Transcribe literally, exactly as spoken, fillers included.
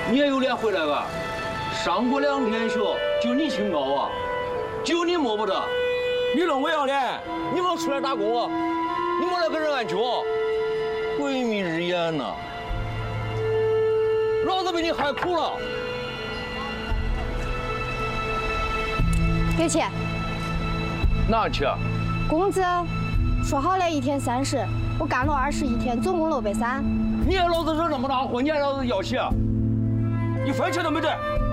你也有脸回来吧？上过两天学，就你清高啊，就你摸不得。你弄我要脸，你莫出来打工啊，你莫来跟人按脚，鬼迷日眼呐！老子被你害苦了。 给钱。 哪去啊？ 工资，说好的一天三十，我干了二十一天，总共六百三。 你让老子惹那么大祸，你还老子要钱？一分钱都没得。